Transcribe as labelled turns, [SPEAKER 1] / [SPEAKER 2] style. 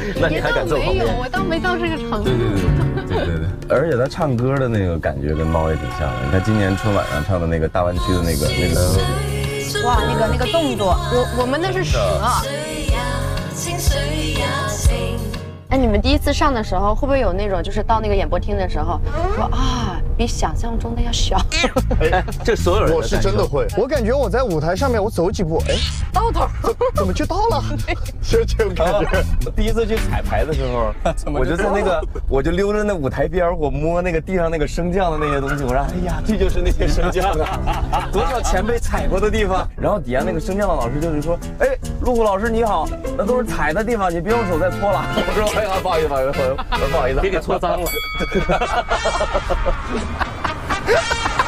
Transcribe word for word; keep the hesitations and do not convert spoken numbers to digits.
[SPEAKER 1] 那你还敢坐旁边？
[SPEAKER 2] 没有，我倒没到这个程度。
[SPEAKER 1] 对对对对对对。而且他唱歌的那个感觉跟猫也挺像的。你看今年春晚上唱的那个大湾区的那个那个，
[SPEAKER 2] 哇，那个那个动作，我我们那是蛇。哎，你们第一次上的时候，会不会有那种，就是到那个演播厅的时候，说啊，比想象中的要小？
[SPEAKER 1] 哎，这所有人
[SPEAKER 3] 我是真的会，我感觉我在舞台上面，我走几步，哎，
[SPEAKER 2] 到头，
[SPEAKER 3] 怎么就到了？就这种感觉。
[SPEAKER 1] 我第一次去彩排的时候，我就在那个，我就溜着那舞台边，我摸那个地上那个升降的那些东西，我说，哎呀，这就是那些升降啊，多少前辈踩过的地方。然后底下那个升降的老师就是说，哎，陆虎老师你好，那都是踩的地方，你别用手再搓了。我说。哎呀，不好意思，不好意思，我说不好意思，
[SPEAKER 4] 给你搓脏了。